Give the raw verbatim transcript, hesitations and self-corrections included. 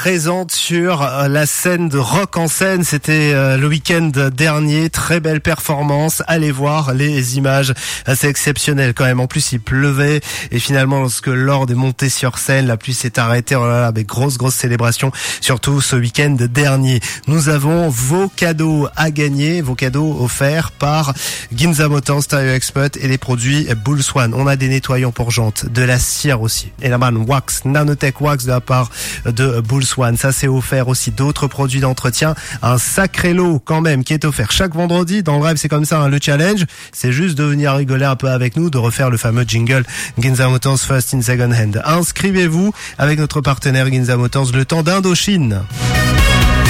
présente sur la scène de Rock en scène. C'était le week-end dernier. Très belle performance. Allez voir les images. C'est exceptionnel quand même. En plus, il pleuvait. Et finalement, lorsque Lord est monté sur scène, la pluie s'est arrêtée. Oh là là, mais grosse, grosse célébration. Surtout ce week-end dernier. Nous avons vos cadeaux à gagner. Vos cadeaux offerts par Ginza Motors, Tire Expert et les produits Bull Swan. On a des nettoyants pour jantes, de la cire aussi. Et la man wax, Nanotech Wax de la part de Bull Swan. Ça, c'est offert aussi. D'autres produits d'entretien. Un sacré lot quand même qui est offert chaque vendredi. Dans le rêve, c'est comme ça, hein, le challenge. C'est juste de venir rigoler un peu avec nous, de refaire le fameux jingle Ginza Motors First in Second Hand. Inscrivez-vous avec notre partenaire Ginza Motors le temps d'Indochine.